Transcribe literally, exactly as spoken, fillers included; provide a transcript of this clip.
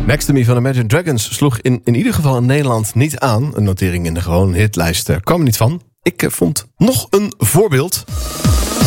Next to Me van Imagine Dragons sloeg in, in ieder geval in Nederland niet aan. Een notering in de gewone hitlijst uh, kwam er niet van. Ik uh, vond nog een voorbeeld.